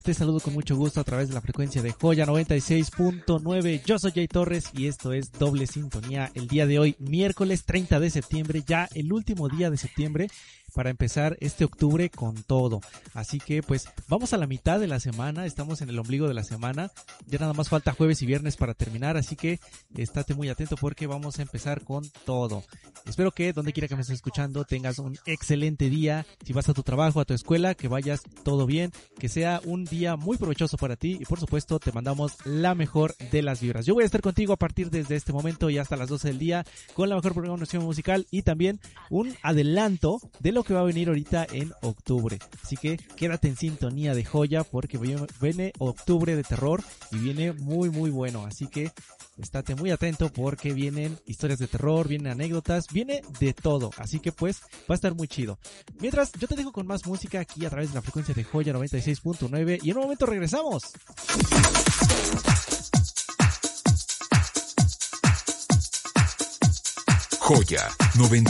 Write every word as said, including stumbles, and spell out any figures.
Te saludo con mucho gusto a través de la frecuencia de Joya noventa y seis punto nueve. Yo soy Jay Torres y esto es Doble Sintonía. El día de hoy, miércoles treinta de septiembre, ya el último día de septiembre, para empezar este octubre con todo. Así que pues vamos a la mitad de la semana, estamos en el ombligo de la semana, ya nada más falta jueves y viernes para terminar, así que estate muy atento porque vamos a empezar con todo. Espero que donde quiera que me estés escuchando tengas un excelente día, si vas a tu trabajo, a tu escuela, que vayas todo bien, que sea un día muy provechoso para ti y por supuesto te mandamos la mejor de las vibras. Yo voy a estar contigo a partir desde este momento y hasta las doce del día con la mejor programación musical y también un adelanto de lo que va a venir ahorita en octubre. Así que quédate en sintonía de Joya porque viene octubre de terror y viene muy muy bueno. Así que estate muy atento porque vienen historias de terror, vienen anécdotas, viene de todo. Así que pues va a estar muy chido. Mientras yo te dejo con más música aquí a través de la frecuencia de Joya noventa y seis punto nueve y en un momento regresamos. Joya noventa